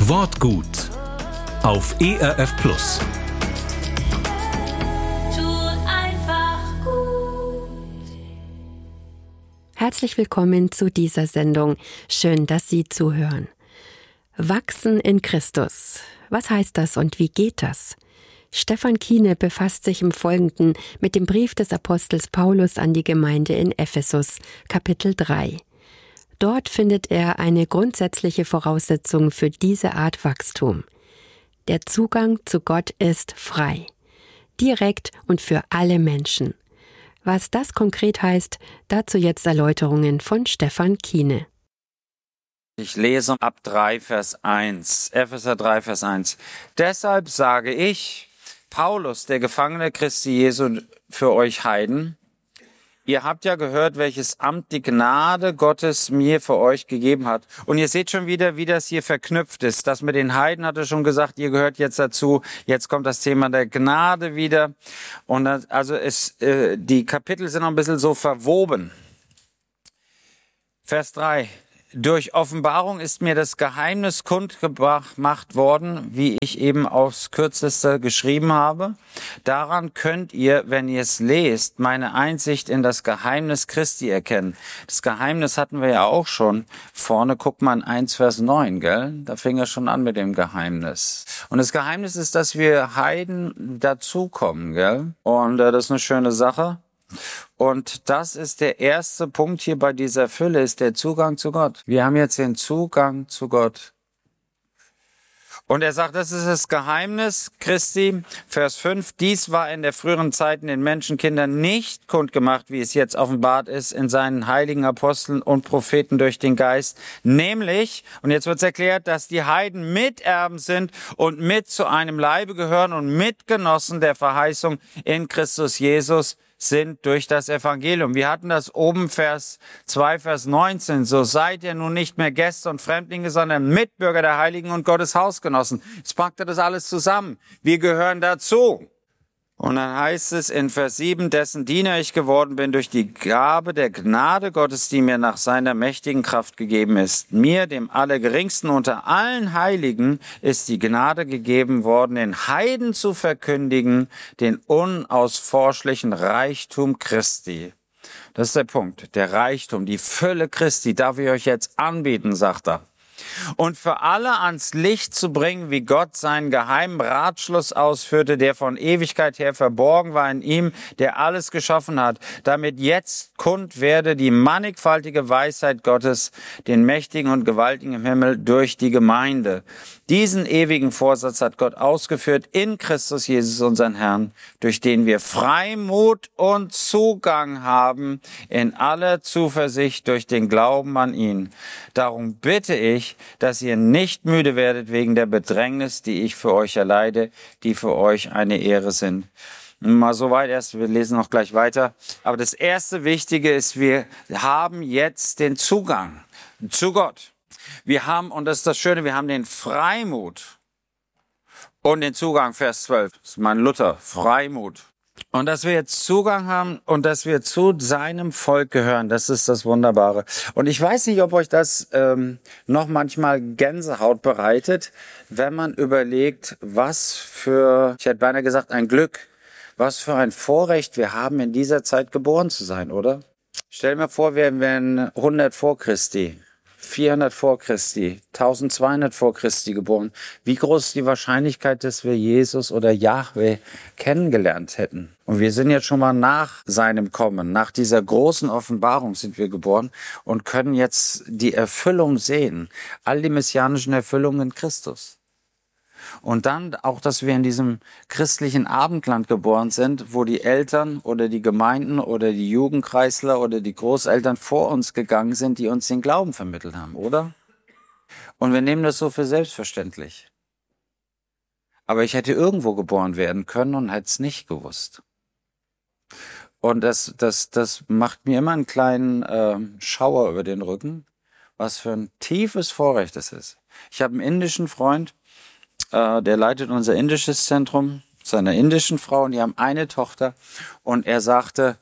Wortgut auf ERF Plus. Tut einfach gut. Herzlich willkommen zu dieser Sendung. Schön, dass Sie zuhören. Wachsen in Christus. Was heißt das und wie geht das? Stefan Kiene befasst sich im Folgenden mit dem Brief des Apostels Paulus an die Gemeinde in Ephesus, Kapitel 3. Dort findet er eine grundsätzliche Voraussetzung für diese Art Wachstum. Der Zugang zu Gott ist frei, direkt und für alle Menschen. Was das konkret heißt, dazu jetzt Erläuterungen von Stefan Kiene. Ich lese ab 3, Vers 1, Epheser 3, Vers 1. Deshalb sage ich, Paulus, der Gefangene Christi Jesu, für euch Heiden, ihr habt ja gehört, welches Amt die Gnade Gottes mir für euch gegeben hat. Und ihr seht schon wieder, wie das hier verknüpft ist. Das mit den Heiden hat er schon gesagt, ihr gehört jetzt dazu. Jetzt kommt das Thema der Gnade wieder. Und das, die Kapitel sind noch ein bisschen so verwoben. Vers 3. Durch Offenbarung ist mir das Geheimnis kundgemacht worden, wie ich eben aufs Kürzeste geschrieben habe. Daran könnt ihr, wenn ihr es lest, meine Einsicht in das Geheimnis Christi erkennen. Das Geheimnis hatten wir ja auch schon. Vorne guckt man 1, Vers 9, gell? Da fing er schon an mit dem Geheimnis. Und das Geheimnis ist, dass wir Heiden dazukommen, gell? Und das ist eine schöne Sache. Und das ist der erste Punkt hier bei dieser Fülle, ist der Zugang zu Gott. Wir haben jetzt den Zugang zu Gott. Und er sagt, das ist das Geheimnis Christi, Vers 5, dies war in der früheren Zeiten den Menschenkindern nicht kundgemacht, wie es jetzt offenbart ist in seinen heiligen Aposteln und Propheten durch den Geist, nämlich, und jetzt wird es erklärt, dass die Heiden Miterben sind und mit zu einem Leibe gehören und Mitgenossen der Verheißung in Christus Jesus sind durch das Evangelium. Wir hatten das oben Vers 2, Vers 19. So seid ihr nun nicht mehr Gäste und Fremdlinge, sondern Mitbürger der Heiligen und Gottes Hausgenossen. Jetzt packt er das alles zusammen. Wir gehören dazu. Und dann heißt es in Vers 7, dessen Diener ich geworden bin durch die Gabe der Gnade Gottes, die mir nach seiner mächtigen Kraft gegeben ist. Mir, dem Allergeringsten unter allen Heiligen, ist die Gnade gegeben worden, den Heiden zu verkündigen, den unausforschlichen Reichtum Christi. Das ist der Punkt, der Reichtum, die Fülle Christi, darf ich euch jetzt anbieten, sagt er. Und für alle ans Licht zu bringen, wie Gott seinen geheimen Ratschluss ausführte, der von Ewigkeit her verborgen war in ihm, der alles geschaffen hat, damit jetzt kund werde die mannigfaltige Weisheit Gottes, den Mächtigen und Gewaltigen im Himmel durch die Gemeinde. Diesen ewigen Vorsatz hat Gott ausgeführt in Christus Jesus, unseren Herrn, durch den wir Freimut und Zugang haben in aller Zuversicht durch den Glauben an ihn. Darum bitte ich, dass ihr nicht müde werdet wegen der Bedrängnis, die ich für euch erleide, die für euch eine Ehre sind. Mal soweit erst, wir lesen noch gleich weiter. Aber das erste Wichtige ist, wir haben jetzt den Zugang zu Gott. Wir haben, und das ist das Schöne, wir haben den Freimut und den Zugang, Vers 12. Das ist mein Luther, Freimut. Und dass wir jetzt Zugang haben und dass wir zu seinem Volk gehören, das ist das Wunderbare. Und ich weiß nicht, ob euch das noch manchmal Gänsehaut bereitet, wenn man überlegt, was für, ich hätte beinahe gesagt, ein Glück, was für ein Vorrecht wir haben, in dieser Zeit geboren zu sein, oder? Stell mir vor, wir wären 100 vor Christi. 400 vor Christi, 1200 vor Christi geboren. Wie groß ist die Wahrscheinlichkeit, dass wir Jesus oder Jahwe kennengelernt hätten? Und wir sind jetzt schon mal nach seinem Kommen, nach dieser großen Offenbarung sind wir geboren und können jetzt die Erfüllung sehen. All die messianischen Erfüllungen in Christus. Und dann auch, dass wir in diesem christlichen Abendland geboren sind, wo die Eltern oder die Gemeinden oder die Jugendkreisler oder die Großeltern vor uns gegangen sind, die uns den Glauben vermittelt haben, oder? Und wir nehmen das so für selbstverständlich. Aber ich hätte irgendwo geboren werden können und hätte es nicht gewusst. Und das macht mir immer einen kleinen Schauer über den Rücken, was für ein tiefes Vorrecht es ist. Ich habe einen indischen Freund, der leitet unser indisches Zentrum, seiner indischen Frau, und die haben eine Tochter. Und er sagte,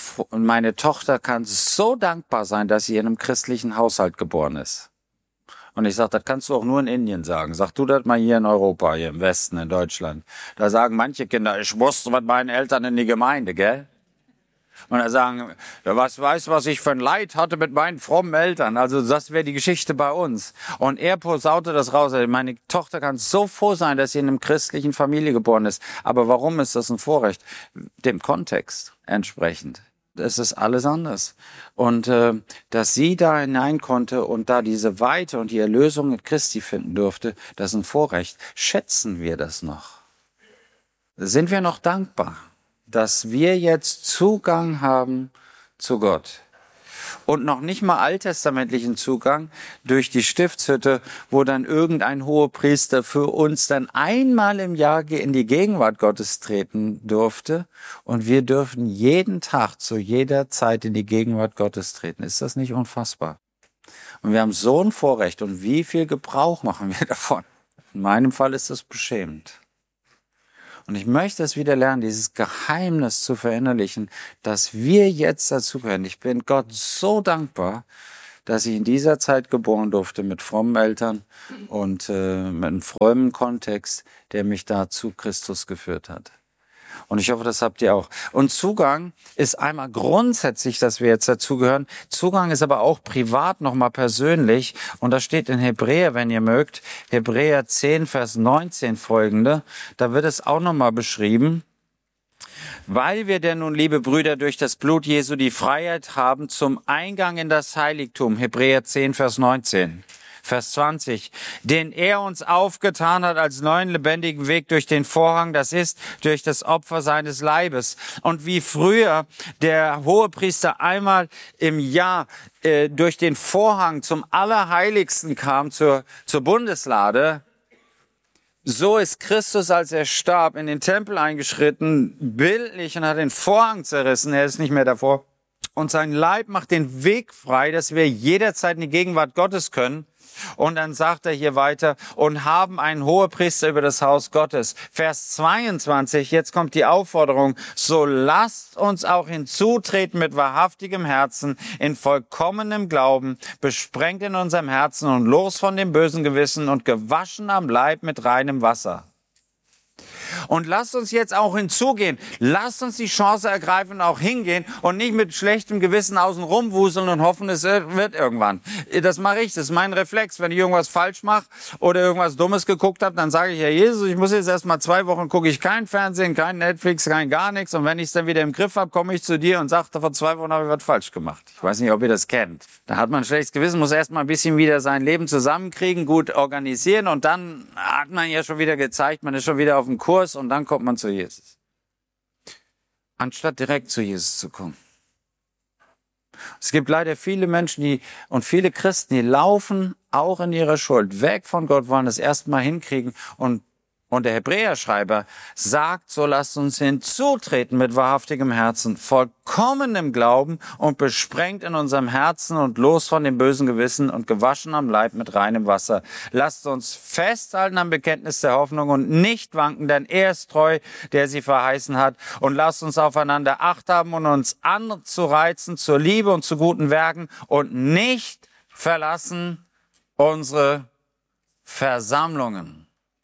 meine Tochter kann so dankbar sein, dass sie in einem christlichen Haushalt geboren ist. Und ich sage, das kannst du auch nur in Indien sagen. Sag du das mal hier in Europa, hier im Westen, in Deutschland. Da sagen manche Kinder, ich musste mit meinen Eltern in die Gemeinde, gell? Und da sagen, ja, was ich für ein Leid hatte mit meinen frommen Eltern. Also das wäre die Geschichte bei uns. Und er posaute das raus. Meine Tochter kann so froh sein, dass sie in einer christlichen Familie geboren ist. Aber warum ist das ein Vorrecht? Dem Kontext entsprechend. Es ist alles anders. Und dass sie da hinein konnte und da diese Weite und die Erlösung in Christi finden durfte, das ist ein Vorrecht. Schätzen wir das noch? Sind wir noch dankbar, dass wir jetzt Zugang haben zu Gott? Und noch nicht mal alttestamentlichen Zugang durch die Stiftshütte, wo dann irgendein Hohepriester für uns dann einmal im Jahr in die Gegenwart Gottes treten durfte. Und wir dürfen jeden Tag, zu jeder Zeit in die Gegenwart Gottes treten. Ist das nicht unfassbar? Und wir haben so ein Vorrecht. Und wie viel Gebrauch machen wir davon? In meinem Fall ist das beschämend. Und ich möchte es wieder lernen, dieses Geheimnis zu verinnerlichen, dass wir jetzt dazugehören. Ich bin Gott so dankbar, dass ich in dieser Zeit geboren durfte mit frommen Eltern und mit einem frommen Kontext, der mich da zu Christus geführt hat. Und ich hoffe, das habt ihr auch. Und Zugang ist einmal grundsätzlich, dass wir jetzt dazugehören. Zugang ist aber auch privat, nochmal persönlich. Und das steht in Hebräer, wenn ihr mögt. Hebräer 10, Vers 19 folgende. Da wird es auch nochmal beschrieben. Weil wir denn nun, liebe Brüder, durch das Blut Jesu die Freiheit haben zum Eingang in das Heiligtum. Hebräer 10, Vers 19. Vers 20, den er uns aufgetan hat als neuen lebendigen Weg durch den Vorhang, das ist durch das Opfer seines Leibes. Und wie früher der Hohepriester einmal im Jahr durch den Vorhang zum Allerheiligsten kam, zur Bundeslade, so ist Christus, als er starb, in den Tempel eingeschritten, bildlich, und hat den Vorhang zerrissen, er ist nicht mehr davor. Und sein Leib macht den Weg frei, dass wir jederzeit in die Gegenwart Gottes können. Und dann sagt er hier weiter, und haben einen Hohepriester über das Haus Gottes. Vers 22, jetzt kommt die Aufforderung, so lasst uns auch hinzutreten mit wahrhaftigem Herzen, in vollkommenem Glauben, besprengt in unserem Herzen und los von dem bösen Gewissen und gewaschen am Leib mit reinem Wasser. Und lasst uns jetzt auch hinzugehen. Lasst uns die Chance ergreifen und auch hingehen und nicht mit schlechtem Gewissen außen rumwuseln und hoffen, es wird irgendwann. Das mache ich, das ist mein Reflex. Wenn ich irgendwas falsch mache oder irgendwas Dummes geguckt habe, dann sage ich, ja Jesus, ich muss jetzt erstmal 2 Wochen, gucke ich kein Fernsehen, kein Netflix, kein gar nichts. Und wenn ich es dann wieder im Griff habe, komme ich zu dir und sage, vor 2 Wochen habe ich was falsch gemacht. Ich weiß nicht, ob ihr das kennt. Da hat man ein schlechtes Gewissen, muss erstmal ein bisschen wieder sein Leben zusammenkriegen, gut organisieren, und dann hat man ja schon wieder gezeigt, man ist schon wieder auf dem Kurs, und dann kommt man zu Jesus. Anstatt direkt zu Jesus zu kommen. Es gibt leider viele Menschen und viele Christen, die laufen auch in ihrer Schuld weg von Gott, wollen das erstmal hinkriegen, und der Hebräerschreiber sagt, so lasst uns hinzutreten mit wahrhaftigem Herzen, vollkommenem Glauben und besprengt in unserem Herzen und los von dem bösen Gewissen und gewaschen am Leib mit reinem Wasser. Lasst uns festhalten am Bekenntnis der Hoffnung und nicht wanken, denn er ist treu, der sie verheißen hat. Und lasst uns aufeinander Acht haben und uns anzureizen zur Liebe und zu guten Werken und nicht verlassen unsere Versammlungen.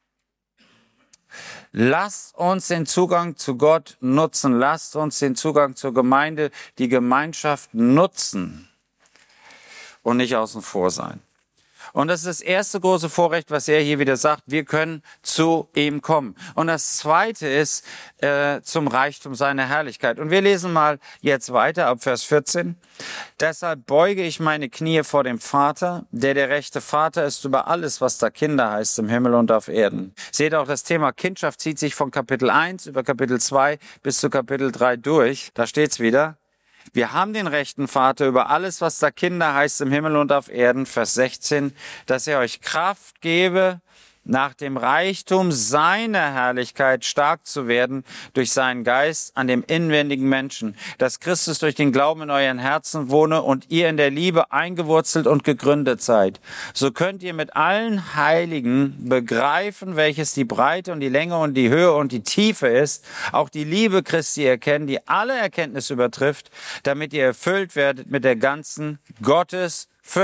Lasst uns den Zugang zu Gott nutzen. Lasst uns den Zugang zur Gemeinde, die Gemeinschaft nutzen und nicht außen vor sein. Und das ist das erste große Vorrecht, was er hier wieder sagt. Wir können zu ihm kommen. Und das zweite ist zum Reichtum seiner Herrlichkeit. Und wir lesen mal jetzt weiter ab Vers 14. Deshalb beuge ich meine Knie vor dem Vater, der rechte Vater ist über alles, was da Kinder heißt im Himmel und auf Erden. Seht auch, das Thema Kindschaft zieht sich von Kapitel 1 über Kapitel 2 bis zu Kapitel 3 durch. Da steht's wieder. Wir haben den rechten Vater über alles, was da Kinder heißt im Himmel und auf Erden, Vers 16, dass er euch Kraft gebe, nach dem Reichtum seiner Herrlichkeit stark zu werden durch seinen Geist an dem inwendigen Menschen, dass Christus durch den Glauben in euren Herzen wohne und ihr in der Liebe eingewurzelt und gegründet seid. So könnt ihr mit allen Heiligen begreifen, welches die Breite und die Länge und die Höhe und die Tiefe ist, auch die Liebe Christi erkennen, die alle Erkenntnis übertrifft, damit ihr erfüllt werdet mit der ganzen Gottesfülle.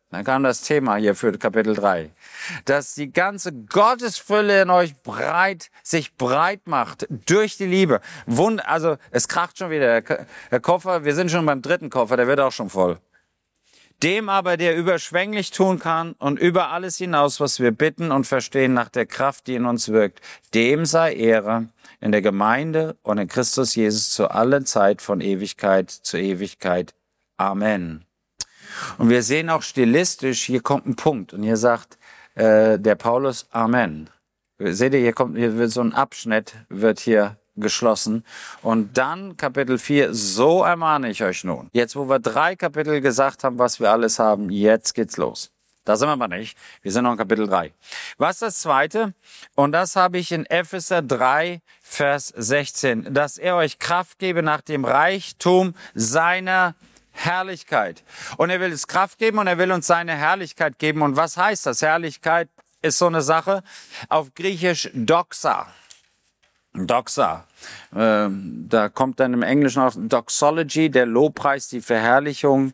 Dann kam das Thema hier für Kapitel 3. Dass die ganze Gottesfülle in euch sich breit macht durch die Liebe. Also es kracht schon wieder der Koffer. Wir sind schon beim 3. Koffer, der wird auch schon voll. Dem aber, der überschwänglich tun kann und über alles hinaus, was wir bitten und verstehen, nach der Kraft, die in uns wirkt, dem sei Ehre in der Gemeinde und in Christus Jesus zu allen Zeit von Ewigkeit zu Ewigkeit. Amen. Und wir sehen auch stilistisch, hier kommt ein Punkt und hier sagt der Paulus Amen. Seht ihr, hier wird so ein Abschnitt, wird hier geschlossen. Und dann Kapitel 4, so ermahne ich euch nun. Jetzt, wo wir 3 Kapitel gesagt haben, was wir alles haben, jetzt geht's los. Da sind wir aber nicht. Wir sind noch in Kapitel 3. Was ist das Zweite? Und das habe ich in Epheser 3, Vers 16. Dass er euch Kraft gebe nach dem Reichtum seiner Herrlichkeit. Und er will es Kraft geben und er will uns seine Herrlichkeit geben. Und was heißt das? Herrlichkeit ist so eine Sache. Auf Griechisch Doxa. Doxa. Da kommt dann im Englischen auch Doxology, der Lobpreis, die Verherrlichung.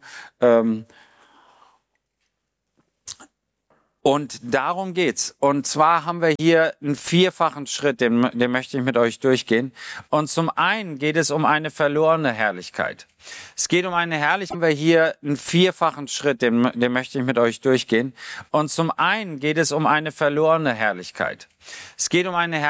Und darum geht's. Und zwar haben wir hier einen 4-fachen Schritt, den möchte ich mit euch durchgehen. Und zum einen geht es um eine verlorene Herrlichkeit. Es geht um eine Herrlichkeit, haben wir hier einen 4-fachen Schritt, den möchte ich mit euch durchgehen. Und zum einen geht es um eine verlorene Herrlichkeit. Es geht um eine